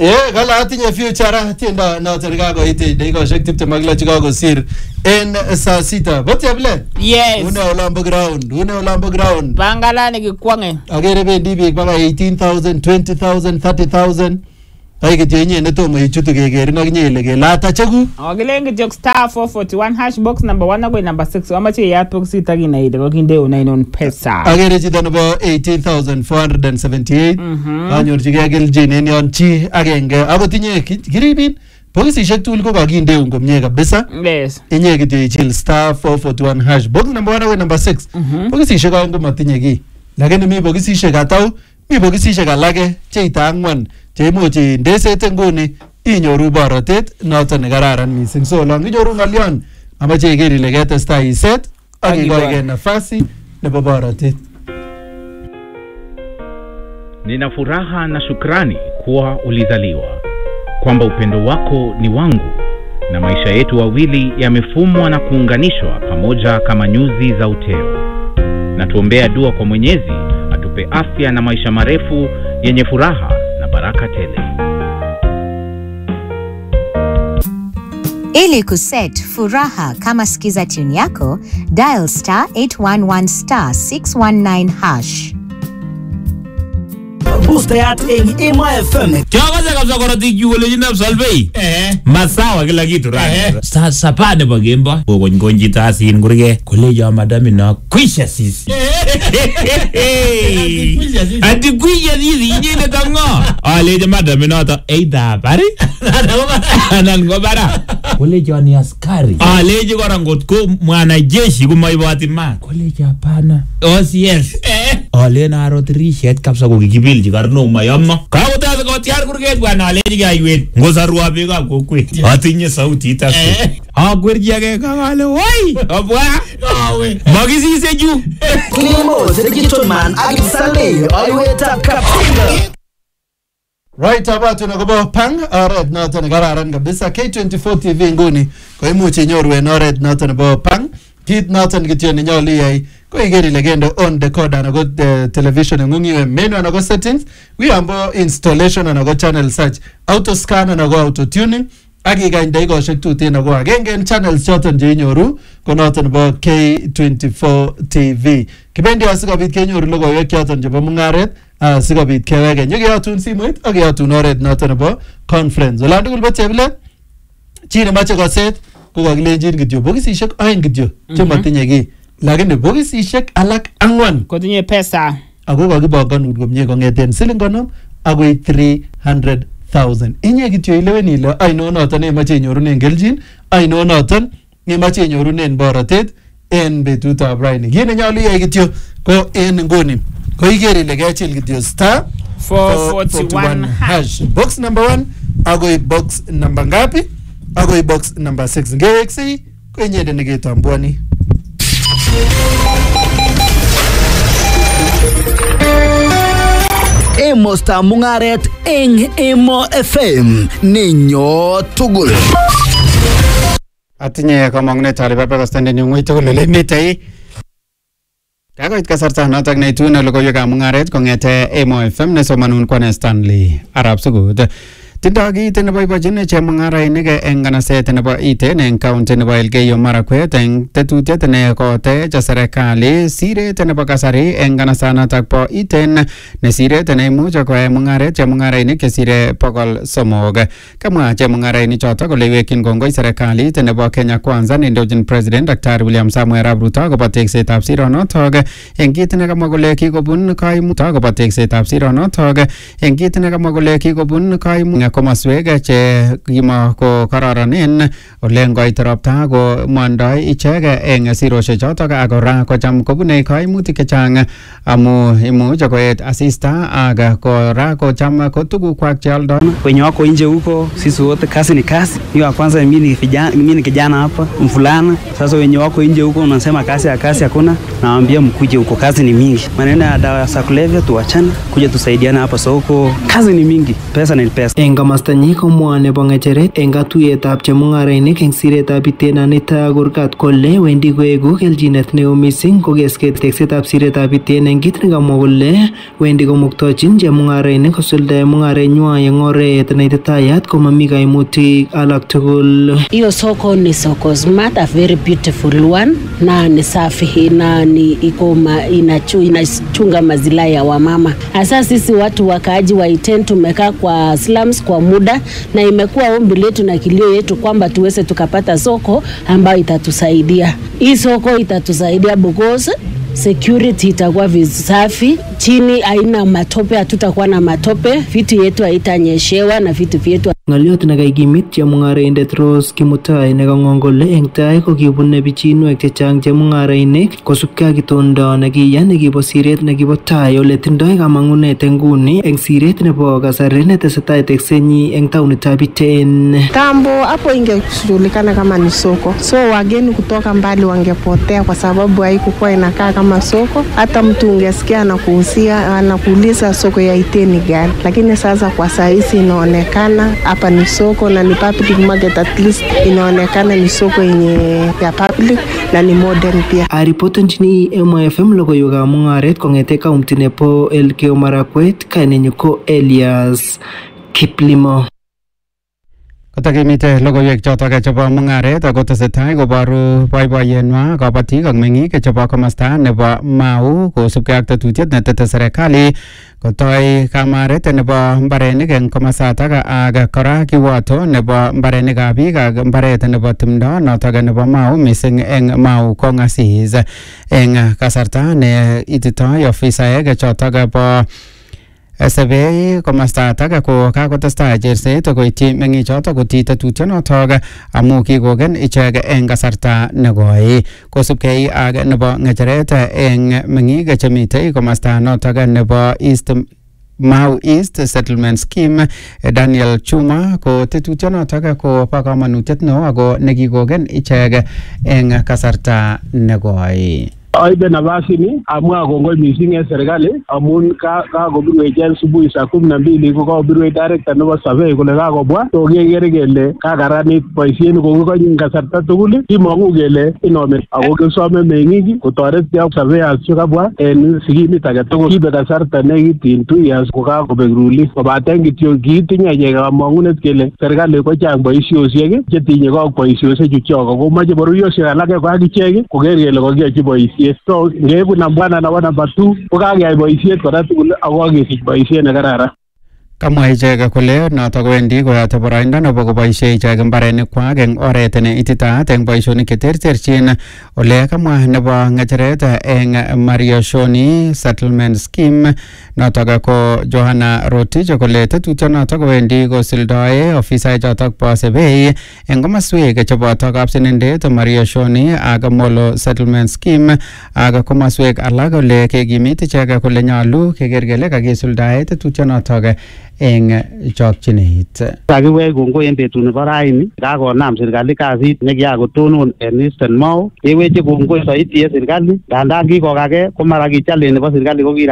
Kala atinye future tiendo noton kakoit dakikoshek 26 chekakosir en saa sita. Boteble? Yes. Une Olambo ground. Bangalane kikwange. Agere bendi biik baka 18,000, 20,000, 30,000. Ay kityo inye netomo ichutu kekerin ak inye ile kelata chegu. Ogilengi jok star 441 hash box number 1 agoi number 6. Amache iyat box it agina ide kokinde unainon pesa. Agere chito nebo 18,478. Anyorchigei kelchin en yon chi agenge. Akot inye kiribin bokisishek tugul ko kakinde komie kabisa. Yes. Inye kityo ichil star 441 hash box number 1 agoi number 6. Bokisishek aeng komatinye ki. Lakini mi bokisishek atau mi bokisishek alage cheita angwan cheimuch indesete nguni inyoru borotet noton nekararan mising. So long inyoru ng'olyon amache iker ile ketestai iset ak ikoike nafasi nebo borotet. Nina furaha na shukrani kuwa ulizaliwa, kwamba upendo wako ni wangu, na maisha yetu wawili yamefumwa na kuunganishwa pamoja kama nyuzi za uteo. Na tuombea dua kwa Mwenyezi atupe afya na maisha marefu yenye furaha na baraka tele. Ili kuset furaha kama sikiza tune yako, dial star 811 star 619 hash. Booster yat eng Emo FM. Kiawaza kabisa korotik yu kole jinab solvei. Masawa kila kitu rani. Sasa pande pa gemba. Kongonji tasin kurge. Kole ya madami na kwisha sisi. Ati kwisha sisi injine tango. Aleje madami na ta eida bari. Anan go bara. Kole ya ni askari. Aleje kora ngotko mwana jeshi kumaibati ma. Kole ya hapana. OCS. Ale na rotirishet kabisa kukibil jikarno mayamma. Kawo ta ko tiar kurget bwana aleje gaiwet. Ngosarua bega kokwet. Atinye sauti itasu. Agwerji age kangale woi. Abwa. Awe. Magisise ju. Kilimo the digital man Agisale always tap captain. Right about tunakobo pang oret noton nekararan kabisa. K24 TV nguni koimuch inyoru en oret noton nebo pang. Kit noton kityo nenyolu iyai ko iker ile kende on decoder anan ko television ng'ung menu anan ko settings, wiambo installation anan ko channel search, auto scan anan ko auto tuning, ak ikany dakikoshek tuten ako agenge en channels choton cheinyoru ko noton nebo K24 TV. Kibendi asikobit kenyoru logoiwek choton chebo mung'aret, asikobit keweke nyekeyotun simoit ak keyotun oret noton nebo conference. Olan tugul bochebile chi nemache koset ko kakilenjin kityo bokisishek aeng kityo chematinye ki, lakini bokisishek alak angwan kotinye pesa ako kakibanganut komie kong'eten siling 50 akoi 300,000. Inye kityo ilewen ile aino noton nemache inyorunen kelchin, aino noton nemache inyorunen borotet en betutab raini. Kit nenyolu iyai kityo ko en nguni ko iker ile kechil kityo star 441 hash box number 1 akoi box number ngapi? Akoi box number 6. Ngeweksei ko inyende neketambuani. Emo Star Mungaret eng Emo FM ninyo tugul. Atinye kamang'unet ale babakostanden yung ng'ui tugul ole mitei. Kakoit kasarta notok neitun logoiwekab mung'aret kong'ete Emo FM nesomanun kwane Stanley Arab Sugut. Tindo kiit neboibochin chemung'arainik eng nganaset nebo Iten eng county nebo Elgeyo Marakwet eng tetutiet nekotech serikali siret nebo kasari eng nganasanotok bo Iten ne siret neimuch koyae mung'aret chemung'arainik chesire 300. Kamwa chemung'arainik chotok kole wekyin kongoi serikalit nebo Kenya Kwanza neindochin President Dr. William Samoei Arap Ruto akobo teksetab sironotok eng kiit nekamwa kole kikobun kaimutik akobo teksetab sironotok eng kiit nekamwa kole kikobun kaimutik komaswek che kimo ko kararanen ole ngoit ropta ko mondoi ichek eng siroshe chotok ak kora kocham kobune kaimutik chechang amu imuch koet asista ak kora kocham ko tugukwak chealdoi. Wenye wako nje huko, sisi wote kazi ni kazi. Hiyo kwanza mimi ni kijana hapa, mfulana. Sasa wenye wako nje huko unasema kazi ya kazi hakuna. Naambia mkuje huko, kazi ni mingi. Maneno ya dawa za kulevya tuachane, kuja tusaidiane hapa soko. Kazi ni mingi, pesa ni pesa. komastanyi komwa nebo ng'echeret eng katuiyetab chemung'arainik eng siretab bitenanito kurgat kole wendi koeku kelchinet neo mising kokeske teksetab siretab biten eng kit nekamwa kole wendi komuktochin chemung'arainik kosuldae mung'arenywa eng oret neititayat komami kaimutik alak tugul. Hiyo soko ni soko smart, a very beautiful one, na ni safi na ni inachunga mazila ya wamama. Hasa sisi watu wakaaji wa Iten tumekaa kwa slums kwa muda, na imekuwa ombi letu na kilio yetu kwamba tuweze tukapata soko ambayo itatusaidia. Hii soko itatusaidia because security itakuwa visafi, chini haina matope, hatutakuwa na matope, vitu yetu haitanyeshewa na vitu vyetu. Ngaliot nekaikimit chemung'araindet Rose Kimutai nekang'ong kole eng tai kokibune bichinwek chechang chemung'arainik kosubkei ak itondo nekiya nekibo siret nekibo tai ole tindoi kamang'unet nguni eng siret nebo kasari netesetai teksenyi eng taunitab Iten. Tambo hapo ingejulikana kama ni soko, so wageni kutoka mbali wangepotea kwa sababu haikuwa inakaa kama soko. Hata mtu ungesikia anakuuliza soko ya Iten gani, lakini sasa kwa sahizi inaonekana hapa ni soko na ni public market, at least inaonekana ni soko yenye ya public na ni modern pia. Aripoten chini MFM logoiwekab mung'aret kong'ete kaunti nebo Elgeyo Marakwet, kainenyu ko Elias Kiplimo. Kotakimite logoiwek chotok chebo mung'aret ako tesetai koboru boiboiyenwa kabatik ak meng'ik chebo komasta nebo Mau kosubkei ak tetutiet netete serikali kotoi kamaret nebo mbarenik eng komasatak ak kora kiwato nebo mbarenikab biik ak mbaret nebo timdo notok nebo Mau mising eng Mau kong'asis eng kasarta ne ititoi ofisaek chotok bo SFA komastatak ko kakotestai cherset koityi meng'ichotok kotii tetutyonotok amu kikoken ichek eng kasarta nekoi kosubkei ak nebo ng'echeret eng meng'ik chemitei komasta notok nebo Mau East Settlement Scheme. Daniel Chuma ko tetutyonotok ko bo kamanutiet neo ako nekikoken ichek eng kasarta nekoi. Aibe nafasini amua kongoi mising en serikali amun kakobirwech en subui saa 12 kokabirwech director nebo survey kole kakobwa so kekere kele kakaranit boisiet kokikonye kasarta tugul kimong'u kele inome ako kisome meng'ik kotoret ak surveyors chekabwa en sikimit age tugul. Kibe kasarta nekitin 2 years kokakobek ruling kobaten kityo kiitinye ichek kamong'unet kele serikali kochang boisiosiek chetinye ak boisiosiek chuchok ako moche bororiosiek alak ko akichek koker kele kokiyochi boisiet. So ngeibu nambwana nebo number 2 kokakeyai boisiet kora tugul ako kakesich boisiet nekararan. Kamwa ichek kole notok wendi koyote boroindo nebo koboisie ichek mbarenikwak eng oret ne ititaat eng boisionik cheterterchin ole kamwa nebo ng'echeret eng Mariashoni Settlement Scheme notok ko Johanna Rotich kole tetutyonotok kowendi kosuldoe ofisaek chotok bo SFA eng komaswek cheboto Kapsinendet, Mariashoni ak Molo Settlement Scheme ak komaswek alak ole kekimit ichek kole nyolu keker kele kakisuldae tetutyonotok eng chokchinet. Kakiwech kongoi en betut nebo raini kakonam serikali kasit nekiakotonon en Eastern Mau. Keweche kongoi saiti en serikali ndandan kikokake ko mara kichallenge nebo serikali ko